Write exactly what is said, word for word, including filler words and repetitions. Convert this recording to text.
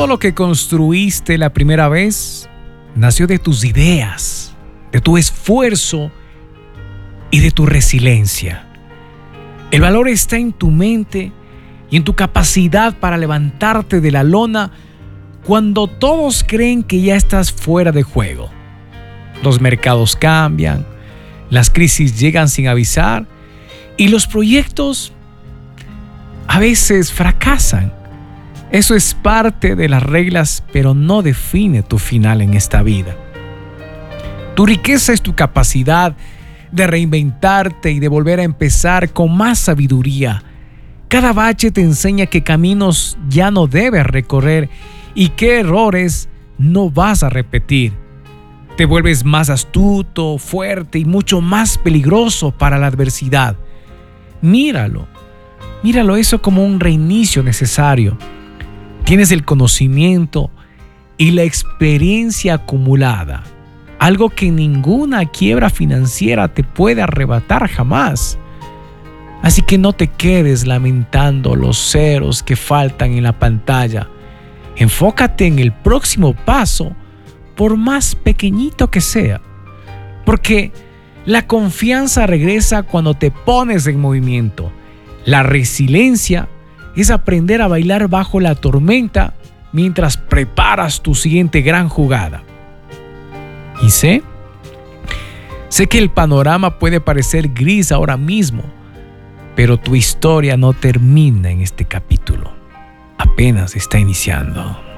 Todo lo que construiste la primera vez nació de tus ideas, de tu esfuerzo y de tu resiliencia. El valor está en tu mente y en tu capacidad para levantarte de la lona cuando todos creen que ya estás fuera de juego. Los mercados cambian, las crisis llegan sin avisar y los proyectos a veces fracasan. Eso es parte de las reglas, pero no define tu final en esta vida. Tu riqueza es tu capacidad de reinventarte y de volver a empezar con más sabiduría. Cada bache te enseña qué caminos ya no debes recorrer y qué errores no vas a repetir. Te vuelves más astuto, fuerte y mucho más peligroso para la adversidad. Míralo, míralo eso como un reinicio necesario. Tienes el conocimiento y la experiencia acumulada, algo que ninguna quiebra financiera te puede arrebatar jamás. Así que no te quedes lamentando los ceros que faltan en la pantalla. Enfócate en el próximo paso, por más pequeñito que sea, porque la confianza regresa cuando te pones en movimiento. La resiliencia es aprender a bailar bajo la tormenta mientras preparas tu siguiente gran jugada. Y sé, sé que el panorama puede parecer gris ahora mismo, pero tu historia no termina en este capítulo. Apenas está iniciando.